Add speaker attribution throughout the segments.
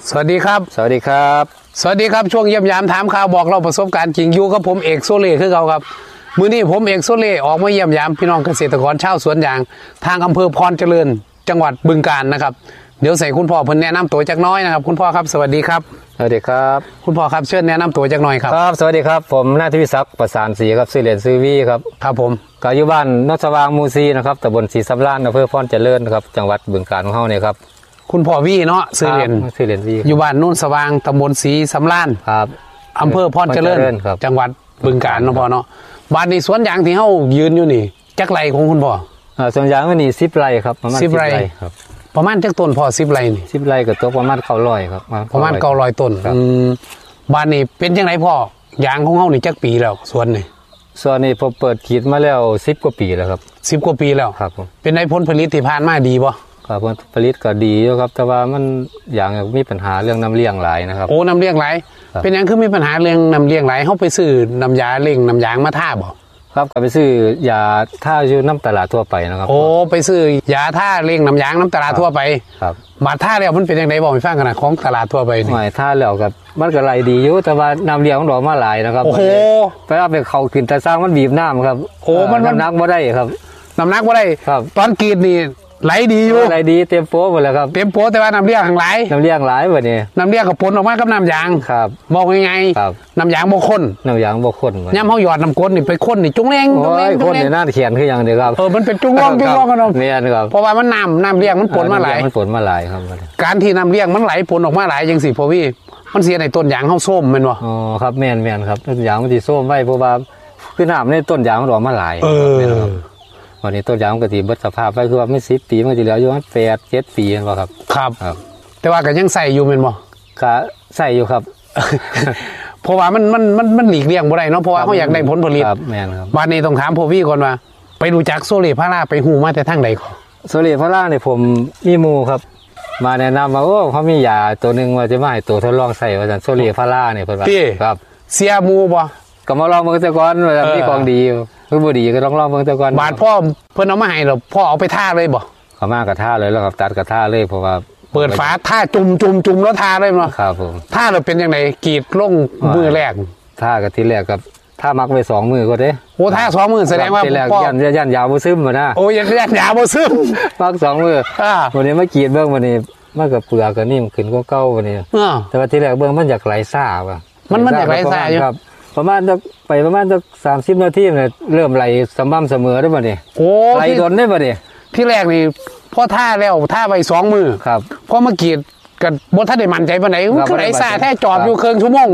Speaker 1: สวัสดีครับ
Speaker 2: สวัสดีครับ
Speaker 1: สวัสดีครับช่วงเยี่ยมยามถามข่าวบอกเราประสบการณ์จริงอยู่กับผมเอกโซเล่คือเราครับมื้อนี้ผมเอกโซเล่ออกมาเยี่ยมยามพี่น้องเกษตรกรชาวสวนยางทางอำเภอพรเจริญจังหวัดบึงกาฬนะครับเดี๋ยวใส่คุณพ่อเพิ่นแนะนำตัวจักน้อยนะครับคุณพ่อครับสวัสดีครับ
Speaker 2: สวัสดีครับ
Speaker 1: คุณพ่อครับเชิญแนะนำตัวจักหน่อยครับ
Speaker 2: ครับสวัสดีครับผมนายทวิศักดิ์ประสานศรีครับชื่อเล่นชื่อวีครับ
Speaker 1: ครับผม
Speaker 2: ก็อยู่บ้านนนสว่างหมู่4นะครับตำบลศรีสำราญอำเภอพรเจริญครับจังหวัดบึงกาฬของเฮาเนี่ยครับ
Speaker 1: คุณพ่อวีเนาะชื่อเล่น
Speaker 2: วี
Speaker 1: อยู่บ้านโน่นสว่างตำบลศรีสำราญ
Speaker 2: ครับ
Speaker 1: อำเภอพรเจริญจังหวัดบึงกาฬเนาะพ่อเนาะบ้านนี้สวนยางที่เฮายืนอยู่นี่จักไรของคุณพ่อ
Speaker 2: สวนยางมันนี่10 ไร่ครับประมาณ
Speaker 1: 10 ไร่
Speaker 2: ครับ
Speaker 1: ประมาณจักต้นพ่อ10 ไร่นี่
Speaker 2: 10 ไร่ก็ตกประมาณ900ครับ
Speaker 1: ประมาณ900 ต้นบ้านนี้เป็นจังไดพ่อยางของเฮานี่จักปีแล้วสวนนี่
Speaker 2: ส่วนนี้ผมเปิดขีดมาแล้ว10 กว่าปีแล้วครับ
Speaker 1: 10 กว่าปีแล้ว
Speaker 2: ครับผม
Speaker 1: เป็นไงผลผลิตที่ผ่านมาดีบ่
Speaker 2: ครับผลผลิตก็ดีอยู่ครับแต่ว่ามันอย่างมีปัญหาเรื่องน้ำเลี้ยงหลายนะครับ
Speaker 1: โอ้น้ำเลี้ยงหลายเป็นยังคือมีปัญหาเรื่องน้ำเลี้ยงหลายเฮาไปซื้อน้ำยาเลี้ยงน้ำยางมาทาบ่
Speaker 2: ครับก็ไปซื้อยาท่าอยู่น้ำตลาดทั่วไปนะครับ
Speaker 1: โอ้ไปซื้อยาท่าเลี้ยงน้ำยางน้ำตลาดทั่วไป
Speaker 2: ครับ
Speaker 1: มาท่าแล้วมันเป็นยังไงบอกให้ฟังกันนะของตลาดทั่วไปนี่
Speaker 2: ไม่ท่าแล้วกับมันก็ไหลดีอยู่แต่ว่าน้ำเลี้ยงมันออกมาหลายนะครับ
Speaker 1: โอ้โห
Speaker 2: ไปเอาไปเขาขึ้นแต่สร้างมันบีบน้ำครับ
Speaker 1: โอ้มัน
Speaker 2: น้ำหนักบ่ได้ครับ
Speaker 1: น้ำหนักบ่ได้
Speaker 2: ครับ
Speaker 1: ตอนกรีดนี่ไหลดีอยู่
Speaker 2: ไหลดีเต็มโป๊หมดแล้วครับ
Speaker 1: เต็มโป๊แต่ว่าน้ำเลี้ยงหลาย
Speaker 2: น้ำเลี้ยงหลายแบบนี้
Speaker 1: น้ำเลี้ยงก็ปนออกมากับน้ำยาง
Speaker 2: ครับ
Speaker 1: บอกยังไงน้ำยางบ่ข้น
Speaker 2: น้ำยางบ่ข้น
Speaker 1: ย่ำเฮาหยอดน้ำข้นนี่ไปข้นนี่จุ้งแรง
Speaker 2: จุ้งแรงข้นนี่น่าเขียนคืออย่างเดียวครับ
Speaker 1: มันเป็นจุ้งร่องกันเนาะ
Speaker 2: เนี่ยครับ
Speaker 1: เพราะว่ามันน้ำเลี้ยงมันปนมาหลาย
Speaker 2: มันปนมาหลายครับ
Speaker 1: การที่น้ำเลี้ยงมันไหลปนออกมาหลายจังสิพ่อพี่มันเสียในต้นยางเฮาส้มแม่นบ่
Speaker 2: อ๋อครับแม่นครับต้นยางมันสิส้มไว้เพราะว่าคือน้ำในต้นยางมันออกมาหลายวันนี้ต้นยางมันก็สิเบิดสภาพไปคือว่าไม่10 ปีมันสิเหลืออยู่ประมาณ8-7 ปีนั่นบ่ครับ
Speaker 1: ครับแต่ว่าก็ยังใส่อยู่แม่นบ่
Speaker 2: ก็ใส่อยู่ครับ
Speaker 1: เพราะว่ามันหลีกเลี่ยงบ่ได้เนาะเพราะว่าเฮาอยากได้ผลผลิต
Speaker 2: ครับแม่นครับ
Speaker 1: วันนี้ต้องถามพ่อพี่ก่อนว่าไปรู้จักโซเล่พาราไปฮู้มาแต่ทางใดก่อน
Speaker 2: โซเล่พาราเนี่ยผมมีหมู่ครับมาแนะนำว่าโอ้เขามียาตัวนึงว่าจะมาให้ตัวทดลองใส่ว่าซั่นโซเล่พาราเนี่ยเพิ่นว่า
Speaker 1: ครับเสียหมู่บ่
Speaker 2: ก็มาลองเบิ่งซะก่อนว่ามีของดีคือบ่ดีก็ต้องลองเบิ่งซะก่อน
Speaker 1: บาดพ่อเพิ่นเอามาให้แล้วพ่อเอาไปท่าเลยบ่
Speaker 2: เขามากระท่าเลยแล้วครับตัดกระท่าเลยเพราะว่า
Speaker 1: เปิดฝาท่าจุ่มแล้วท่าเลยเนาะ
Speaker 2: ครับผม
Speaker 1: ท่าแล้วเป็นจังไดกรีดลงมือแรก
Speaker 2: ท่าก็ทีแรกกับท่ามักไว้2 มือก็เด้
Speaker 1: โอ้ท่า2 มือแสดงว่า
Speaker 2: พ่อย่านยาวบ่ซึมบ่นะ
Speaker 1: โอ้ย่านยาวบ่ซึม
Speaker 2: มัก2 มือวันนี้มากรีดเบิ่งวันนี้มันก็เปลือกก็นิ่มขึ้นกว่าเก่าวันนี้แต่ว่าทีแรกเบิ่งมันอยากไหลซ่าว่ะ
Speaker 1: มันอยากไหลซ่าอยู่
Speaker 2: ครับประมาณสัก30 นาทีเนี่ยเริ่มไหลสม่ำเสมอได้บ่นี่
Speaker 1: โอ้
Speaker 2: ไหลดนได้บ่นี่
Speaker 1: ที่แรกนี่พอท่าแล้วท่าไป2 มือ
Speaker 2: ครับ
Speaker 1: พอมากรีดก็บ่ทันได้มั่นใจปานใดคือไหลซ่าแท้จอดอยู่ครึ่งชั่วโมง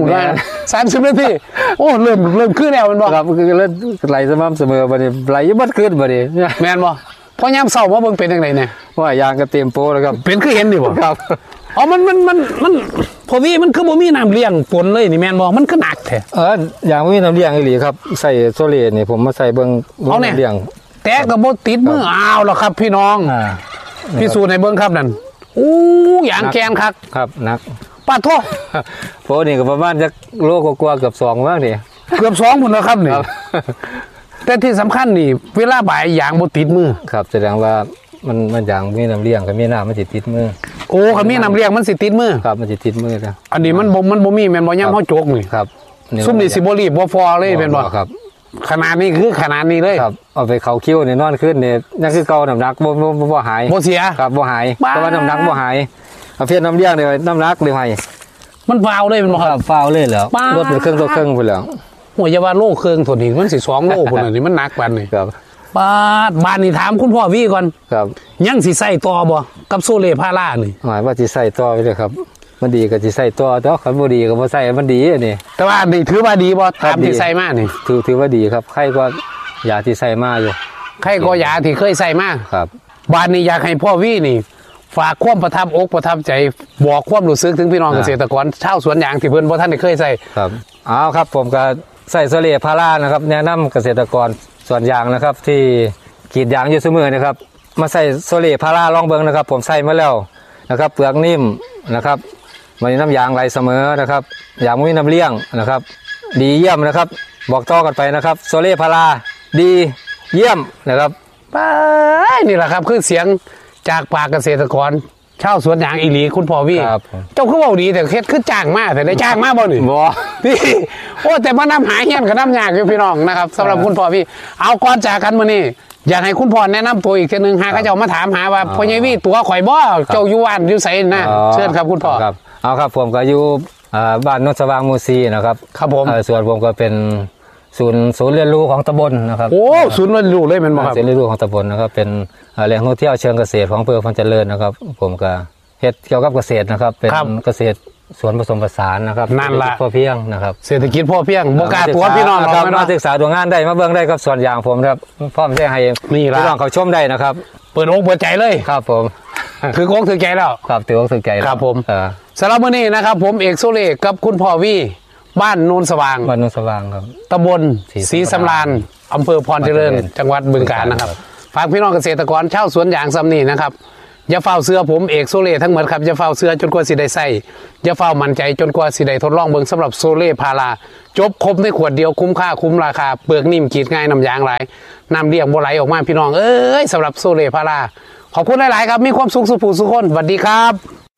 Speaker 1: 30 นาทีโอ้เริ่มขึ้นแล้วมันบ่
Speaker 2: ครับคือเริ่มไหลสม่ำเสมอบ่นี่ไหลอยู่บัดขึ้นบ่นี่
Speaker 1: แม่นบ่พอยามเช้ามาเบิ่งเป็นจังได๋เนี่ย
Speaker 2: ว่ายางก็เต็มโปแล้วครับ
Speaker 1: เป็นคือเห็นนี่บ่
Speaker 2: ครับ
Speaker 1: อ๋อมันพอวี่มันคือบ่มีน้ำเลี้ยงปนเลยนี่แม่นบ่มันคือหนักแท้
Speaker 2: อย่างบ่มีน้ำเลี้ยงอีหลีครับใส่โซเล่นี่ผมมาใส่เบิ่งน้ำเลี้ยง
Speaker 1: แต่ก็บ่ติดมืออ้าวแล้วครับพี่น้องพิสูจน์ให้เบิ่งครับนั่นอู้อย่างแกน
Speaker 2: ครับหนัก
Speaker 1: ปาโท
Speaker 2: โพนี่ก็ประมาณจักโลกว่าเกือบ2มั้งนี่
Speaker 1: เกือบ2พุ่นแล้วครับนี่แต่ที่สำคัญนี่เวลาบ่ายอย่างบ่ติดมือ
Speaker 2: ครับแสดงว่ามันอย่างมีน้ำเลี้ยงกับมีน้ำมันสิติดมือ
Speaker 1: โอ้คันมีน้ำเลี้ยงมันสิติดมือ
Speaker 2: ครับมันสิติดมือครับ
Speaker 1: อันนี้มันบ่มีแม่นบ่ยามเฮาโจกนี่
Speaker 2: ครับ
Speaker 1: ซุ่มนี่สิบ่รีบบ่ฟอเลยแม่นบ่
Speaker 2: ครับ
Speaker 1: ขนาดนี้คือขนาดนี้เลย
Speaker 2: ครับเอาไปเขาคิ้วนี่นอนขึ้นนี่ยังคือเก่าน้ำหนักบ่หาย
Speaker 1: บ่เสีย
Speaker 2: ครับบ่หายแต่ว่าน้ำหนักบ่หายเอาเพี้ยนน้ำเลี้ยงนี่น้ำหนักเลยให้
Speaker 1: มันฟาวเลยมันบ่ครับ
Speaker 2: ฟาวเลยแล้วลดไปครึ่งต่อครึ่งพุ่นแล้ว
Speaker 1: โอ้ยอย่าว่าโลครึ่งเท่านี้มันสิ2 โลพุ่นนี่มันหนักปานนี้
Speaker 2: ครับ
Speaker 1: บ้านนี่ถามคุณพ่อวี่ก่อน
Speaker 2: ครับ
Speaker 1: ยังสิใส่ต่อบ่กับโซเล่พารานี่
Speaker 2: หมายว่าสิใส่ต่อไปเลยครับมันดีก็สิใส่ต่อแต่คันบ่ดีก็บ่ใส่มันดีอันนี้
Speaker 1: แต่ว่านี่ถือว่าดีบ่ตามที่ใส่มานี่
Speaker 2: ถือว่าดีครับใครก็ยาที่ใส่มาอยู่
Speaker 1: ใครก็ยาที่เคยใส่มา
Speaker 2: ครับ
Speaker 1: บ้านนี้อยากให้พ่อวี่นี่ฝากความประทับอกประทับใจบอกความรู้สึกถึงพี่น้องเกษตรกรชาวสวนยางที่เพิ่นบ่ทันได้เคยใส่
Speaker 2: ครับอ้าวครับผมก็ใส่โซเล่พารานะครับแนะนำเกษตรกรสวนยางนะครับที่กรีดยางอยู่เสมอนะครับมาใส่โซเล่พาราลองเบิ่งนะครับผมใส่มาแล้วนะครับเปลือกนิ่มนะครับมันน้ำยางไหลเสมอนะครับยางมีน้ำเลี้ยงนะครับดีเยี่ยมนะครับบอกต่อกันไปนะครับโซเล่พาราดีเยี่ยมนะครับ
Speaker 1: นี่แหละครับคือเสียงจากปากเกษตรกรชาวสวนยางอีหลีคุณพ่อวี่
Speaker 2: ครับผม
Speaker 1: เจ้าคือเว้าดีแต่เฮ็ดคือจ้างมากแต่ได้จ้างมากบ่นี่
Speaker 2: บ่
Speaker 1: พี่โอ้แต่มานำหาเฮียนกับน้ำยากอยู่พี่น้องนะครับสำหรับคุณพ่อพี่เอาก่อนจากกันมื้อนี้อยากให้คุณพ่อแนะนำตัวอีกทีนึงหาเขาเจ้ามาถามหาว่าพ่อใหญ่วี่ตัวข่อยบ่เจ้าอยู่บ้านอยู่ไสนะเชิญครับคุณพ่อ
Speaker 2: ครับเอาครับผมก็อยู่บ้านโนนสว่างหมู่ซีนะครับ
Speaker 1: ครับผม
Speaker 2: ส่วนผมก็เป็นศูนย์เรียนรู้ของตำบลนะครับ
Speaker 1: โอ้ศูนย์เรียนรู้เลยแมันบ่ครับ
Speaker 2: ศูนย์เรียนรู้ของตำบลนะครับเป็นแหล่งท่องเที่ยวเชิงเกษตรของอำเภอพันเจริญนะครับ ผมก็เฮ็ดเกี่ยวกับเกษตรนะครับ เป็น
Speaker 1: ครับ
Speaker 2: เกษตรสวนผสมผสานนะครับ
Speaker 1: นั่นล่ะ
Speaker 2: พอเพียงนะครับ
Speaker 1: เศรษฐกิจพ่อเพียงบ่กล้าตัวพี่น้อง
Speaker 2: ค
Speaker 1: เรา
Speaker 2: รับ
Speaker 1: แม่น
Speaker 2: มา
Speaker 1: บ่
Speaker 2: ศึกษาดูงานได้มาเบิ่งได้ครับส่วนอย่างผมครับพร้อมจะให้
Speaker 1: นี่ล่ะ
Speaker 2: พี่น้องเขาชมได้นะครับ
Speaker 1: เปิดอกเปิดใจเลย
Speaker 2: ครับผม
Speaker 1: ถือโค้งถือใจแล้ว
Speaker 2: ครับถือว่าสนใจแล้ว
Speaker 1: ครับผม
Speaker 2: เออ
Speaker 1: สำหรับมื้อนี้นะครับ ผมเอกโซเล่กับคุณพ่อวี่บ้านโนนสว่าง
Speaker 2: บ้านโนนสว่างครับ
Speaker 1: ตำบลศ
Speaker 2: ศรี
Speaker 1: รีสำ
Speaker 2: สำ
Speaker 1: รา
Speaker 2: รา
Speaker 1: ญ
Speaker 2: ญ
Speaker 1: อำเภอพรเจริญ จังหวัดบึงกาฬนะครับ ฝากพี่น้องเกษตรกรชาวสวนยางซ้ำนี่นะครับอย่าเฝ้าเสื้อผมเอกโซเล่ทั้งหมดครับอย่าเฝ้าเสื้อจนกว่าสิได้ใส่อย่าเฝ้ามั่นใจจนกว่าสิได้ทดลองเบิ่งสำหรับโซเล่พาราจบครบในขวดเดียวคุ้มค่าคุ้มราคาเปลือกนิ่มกรีดง่ายน้ำยางไหลน้ำเลี้ยงบ่ไหลออกมาพี่น้องเอ้ยสำหรับโซเล่พาราขอบคุณหลายๆครับมีความสุขสุขผู้สุขคนสวัสดีครับ